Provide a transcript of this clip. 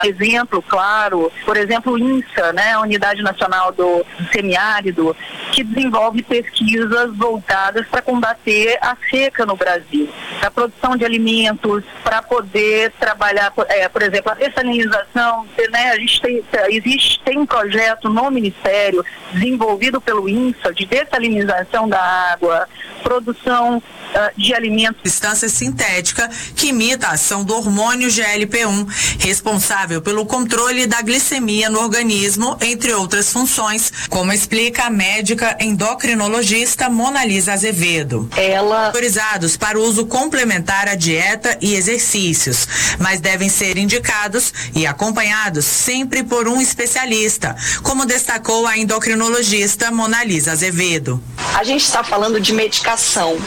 Exemplo claro, por exemplo, o INSA, né, a Unidade Nacional do Semiárido, que desenvolve pesquisas voltadas para combater a seca no Brasil, para a produção de alimentos, para poder trabalhar, por exemplo, a dessalinização, né, tem um projeto no Ministério desenvolvido pelo INSA de dessalinização da água, produção de alimentos. Substância sintética que imita a ação do hormônio GLP-1, responsável pelo controle da glicemia no organismo, entre outras funções, como explica a médica endocrinologista Monalisa Azevedo. Autorizados para uso complementar à dieta e exercícios, mas devem ser indicados e acompanhados sempre por um especialista, como destacou a endocrinologista Monalisa Azevedo. A gente está falando de medicação.